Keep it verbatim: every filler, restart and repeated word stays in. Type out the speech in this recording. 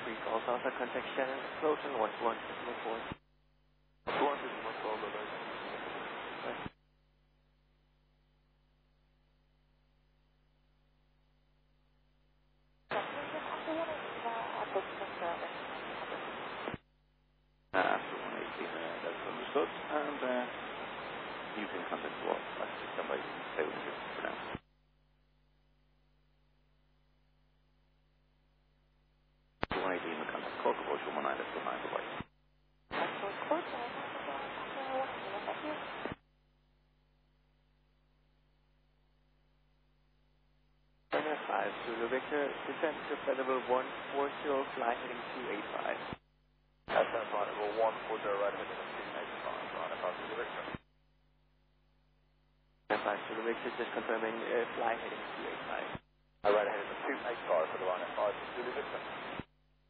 three calls Alpha, contact Shannon, approach and one one decimal four. one decimal four, bye bye. Uh, after one eighteen, uh, that's understood, and uh, you can contact the wall. That's just somebody to stay with you for now. one eighteen, the contact Cork approach one one nine, that's one nine, bye bye. five, Zulu Victor, descend to flight level one four zero, fly heading two eight five. That's on flight level one four zero, right heading two eight five, right above Zulu Victor. five, Zulu Victor, just confirming uh, fly heading two eight five. Uh, right ahead is a two eight five for the line at five